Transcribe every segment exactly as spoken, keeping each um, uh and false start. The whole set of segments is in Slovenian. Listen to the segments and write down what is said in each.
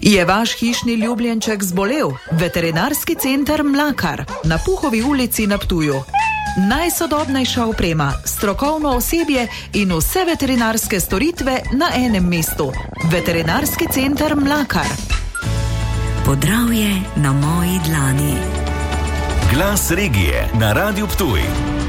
Je vaš hišni ljubljenček zbolel? Veterinarski center Mlakar na Puhovi ulici na Ptuju. Najsodobnejša oprema, strokovno osebje in vse veterinarske storitve na enem mestu. Veterinarski center Mlakar. Podravje na moji dlani. Glas regije na Radiu Ptuj.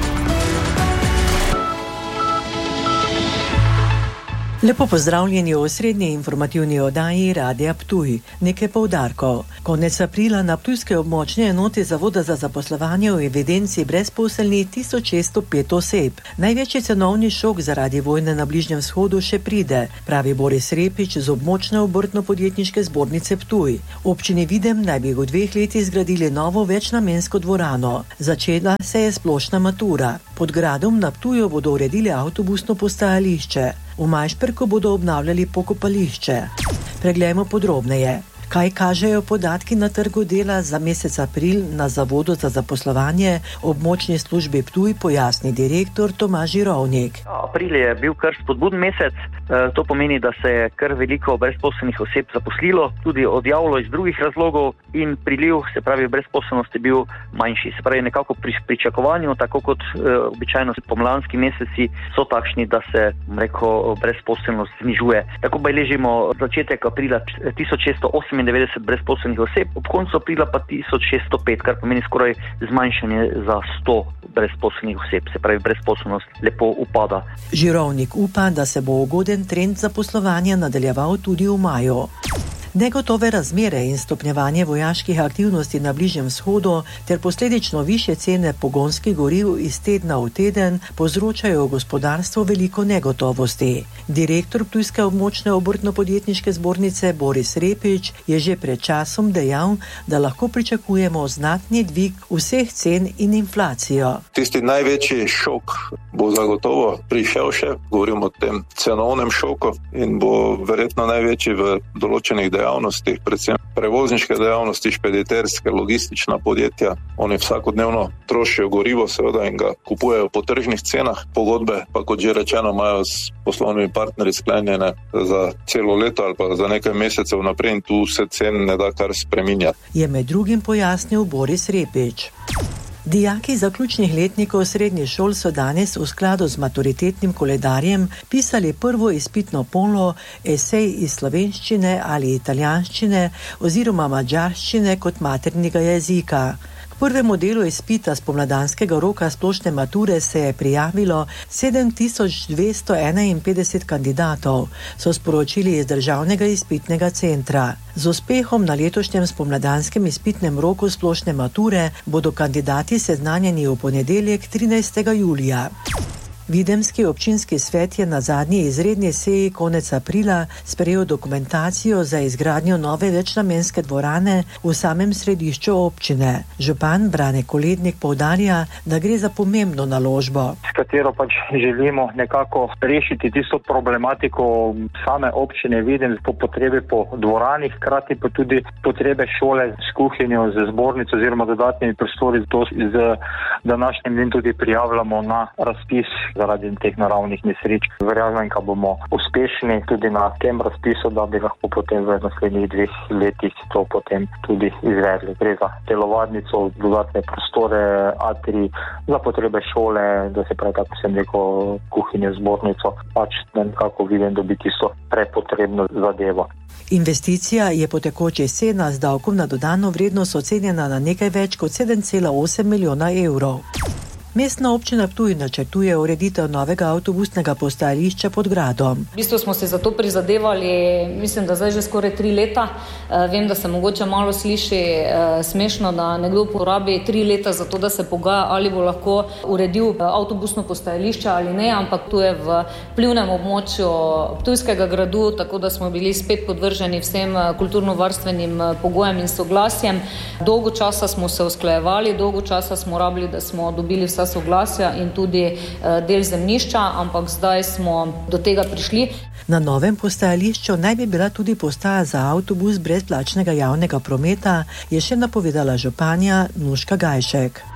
Lepo pozdravljeni v osrednji informativni oddaji Radia Ptuj. Nekaj poudarkov. Konec aprila na ptujske območne enote Zavoda za zaposlovanje v evidenci brezposelnih tisoč šeststo pet oseb. Največji cenovni šok zaradi vojne na Bližnjem vzhodu še pride, pravi Boris Repič z območne obrtno-podjetniške zbornice Ptuj. Občini Videm naj bi v dveh letih zgradili novo večnamensko dvorano. Začela se je splošna matura. Pod gradom na Ptuju bodo uredili avtobusno postajališče. V Majšperku bodo obnavljali pokopališče. Preglejmo podrobneje. Kaj kažejo podatki na trgu dela za mesec april na Zavodu za zaposlovanje območne službe Ptuj, pojasni direktor Tomaž Žirovnik. April je bil kar spodbuden mesec, to pomeni, da se je kar veliko brezposelnih oseb zaposlilo, tudi odjavilo iz drugih razlogov in priliv, se pravi brezposelnost je bil manjši. Se pravi nekako pri pričakovanju, tako kot običajno pomladanski meseci so takšni, da se rekel, brezposelnost znižuje. Tako beležimo začetek aprila tisoč šeststo osemindevetdeset brezposelnih oseb, ob koncu aprila pa tisoč šeststo pet, kar pomeni skoraj zmanjšanje za sto brezposelnih oseb. Se pravi, brezposelnost lepo upada. Žirovnik upa, da se bo ugoden trend zaposlovanja nadaljeval tudi v maju. Negotove razmere in stopnjevanje vojaških aktivnosti na Bližnjem vzhodu ter posledično višje cene pogonskih goriv iz tedna v teden povzročajo v gospodarstvu veliko negotovosti. Direktor Ptujske območne obrtno-podjetniške zbornice Boris Repič je že pred časom dejal, da lahko pričakujemo znatni dvig vseh cen in inflacijo. Tisti največji šok bo zagotovo prišel še, govorimo o tem cenovnem šoku in bo verjetno največji v določenih dejavnosti, predvsem prevozniške dejavnosti, špediterske, logistična podjetja. Oni vsakodnevno trošijo gorivo seveda in ga kupujejo po tržnih cenah. Pogodbe pa, kot že rečeno, imajo s poslovnimi partnerji sklenjene za celo leto ali pa za nekaj mesecev naprej in tu se cen ne da kar spreminjati. Je med drugim pojasnil Boris Repič. Dijaki zaključnih letnikov srednjih šol so danes v skladu z maturitetnim koledarjem pisali prvo izpitno polo, esej iz slovenščine ali italijanščine oziroma madžarščine kot maternega jezika. K prvemu delu izpita spomladanskega roka splošne mature se je prijavilo sedem tisoč dvesto enainpetdeset kandidatov, so sporočili iz Državnega izpitnega centra. Z uspehom na letošnjem spomladanskem izpitnem roku splošne mature bodo kandidati seznanjeni v ponedeljek trinajstega julija. Videmski občinski svet je na zadnji izredni seji konec aprila sprejel dokumentacijo za izgradnjo nove večnamenske dvorane v samem središču občine. Župan Brane Kolednik poudarja, da gre za pomembno naložbo, s katero pač želimo nekako rešiti tisto problematiko same občine Videm po potrebi po dvorani, hkrati pa tudi potrebe šole s kuhinjo, z zbornico oziroma dodatnimi prostori. To z današnjim dnem tudi prijavljamo na razpis zaradi teh naravnih nesreč. Verjamem, da bomo uspešni tudi na tem razpisu, da bi lahko potem v naslednjih dveh letih to potem tudi izvedli. Gre za telovadnico, dodatne prostore, atrij, za potrebe šole, da se pravi, tako sem rekel, kuhinjo, zbornico, pač da nekako vidim, da bi tisto prepotrebno zadevo. Investicija je po tekoči cena z davkom na dodano vrednost ocenjena na nekaj več kot sedem cela osem milijona evrov. Mestna občina Ptuj načrtuje ureditev novega avtobusnega postajališča pod gradom. V bistvu smo se za to prizadevali, mislim, da zdaj že skoraj tri leta. Vem, da se mogoče malo sliši smešno, da nekdo porabi tri leta za to, da se pogaja, ali bo lahko uredil avtobusno postajališče ali ne, ampak tu je v vplivnem območju Ptujskega gradu, tako da smo bili spet podvrženi vsem kulturno-varstvenim pogojem in soglasjem. Dolgo časa smo se usklajevali, dolgo časa smo rabili, da smo dobili vsa soglasja in tudi del zemljišča, ampak zdaj smo do tega prišli. Na novem postajališču naj bi bila tudi postaja za avtobus brezplačnega javnega prometa, je še napovedala županja Nuška Gajšek.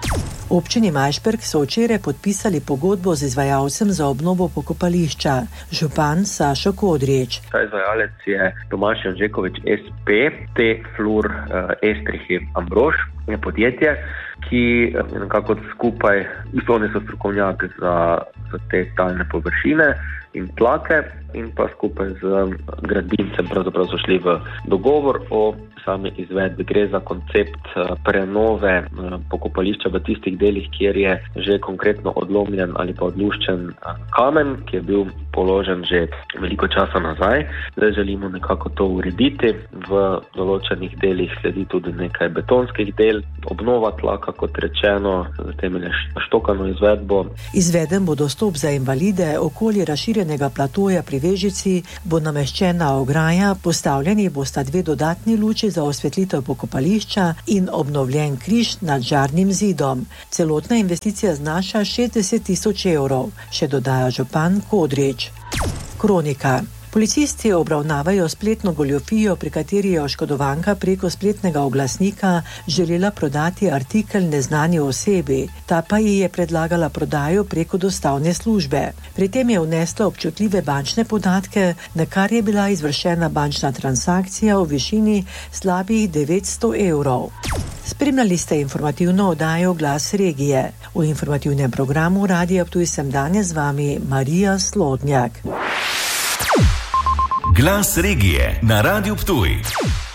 V občini Majšperk so včeraj podpisali pogodbo z izvajalcem za obnovo pokopališča. Župan Sašo Kodrič. Ta izvajalec je Tomaž Janžekovič es pe, T-Flur Estrihi Ambrož, je podjetje, ki nekako skupaj, oni so strokovnjaki za, za te talne površine in tlake in pa skupaj z gradbinцем pravzaprav so šli v dogovor o sami izvedbi. Gre za koncept prenove pokopališča v tistih delih, kjer je že konkretno odlomljen ali pa odluščen kamen, ki je bil položen že veliko časa nazaj. Zdaj želimo nekako to urediti. V določenih delih sledi tudi nekaj betonskih del, obnova tlaka, kot rečeno, za temelje štokano izvedbo. Izveden bo dostop za invalide, okoli razširjenega platoja pri Vežici bo nameščena ograja, postavljeni bosta dve dodatni luči za osvetlitev pokopališča in obnovljen križ nad žarnim zidom. Celotna investicija znaša šestdeset tisoč evrov, še dodaja župan Kodrič. Kronika. Policisti obravnavajo spletno goljofijo, pri kateri je oškodovanka preko spletnega oglasnika želela prodati artikel neznani osebi, ta pa ji je predlagala prodajo preko dostavne službe. Pri tem je vnesla občutljive bančne podatke, na kar je bila izvršena bančna transakcija v višini slabih devetsto evrov. Spremljali ste informativno oddajo Glas regije. V informativnem programu Radia Ptuj sem danes z vami Marija Slodnjak. Glas regije na Radiu Ptuj.